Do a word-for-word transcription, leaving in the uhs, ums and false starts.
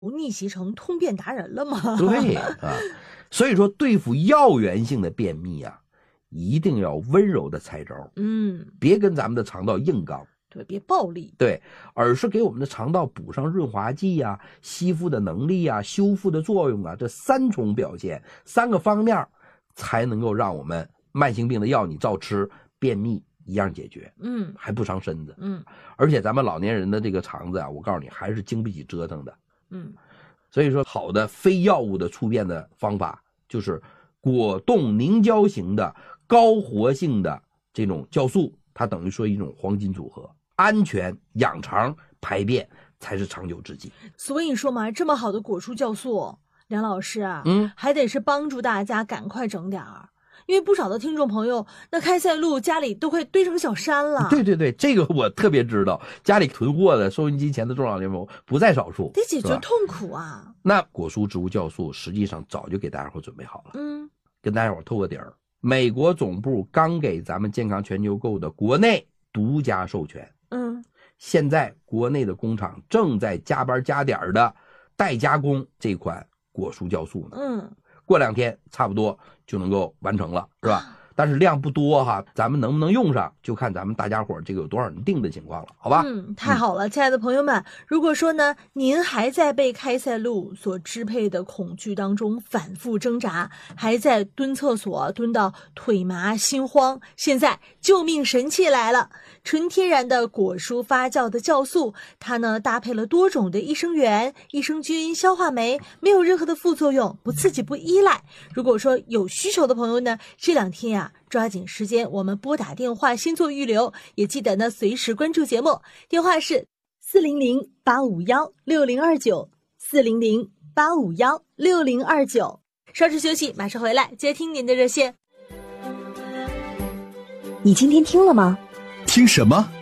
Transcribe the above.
逆袭成通便达人了吗？ 对啊，所以说对付药源性的便秘啊，一定要温柔的拆招， 嗯， 别跟咱们的肠道硬刚。 对，别暴力。 对，而是给我们的肠道补上润滑剂呀、吸附的能力呀、修复的作用啊，这三重表现，三个方面才能够让我们慢性病的药你照吃，便秘一样解决。 嗯， 还不伤身子。 嗯， 而且咱们老年人的这个肠子啊，我告诉你还是经不起折腾的。 嗯， 所以说好的非药物的促便的方法就是果冻凝胶型的高活性的这种酵素，它等于说一种黄金组合，安全养肠排便才是长久之计。 所以说嘛，这么好的果蔬酵素，梁老师啊， 嗯， 还得是帮助大家赶快整点儿。因为不少的听众朋友，那开塞露家里都快堆成小山了。 对对对，这个我特别知道，家里囤货的收音机前的中老年朋友不在少数， 得解决痛苦啊。 那果蔬植物酵素实际上早就给大家伙准备好了。 嗯， 跟大家伙透个底儿，美国总部刚给咱们健康全球购的国内独家授权。 嗯， 现在国内的工厂正在加班加点的代加工这款果蔬酵素呢。 嗯， 过两天差不多就能够完成了，是吧？但是量不多哈，咱们能不能用上，就看咱们大家伙这个有多少人订的情况了，好吧？ 嗯，太好了，嗯、亲爱的朋友们，如果说呢，您还在被开塞露所支配的恐惧当中反复挣扎，还在蹲厕所蹲到腿麻心慌，现在救命神器来了！纯天然的果蔬发酵的酵素，它呢搭配了多种的益生元、益生菌、消化酶，没有任何的副作用，不刺激不依赖。如果说有需求的朋友呢，这两天呀、啊，抓紧时间我们拨打电话先做预留，也记得呢随时关注节目，电话是四零零八五幺六零二九四零零八五幺六零二九。稍事休息，马上回来接听您的热线。 你今天听了吗？ 听什么？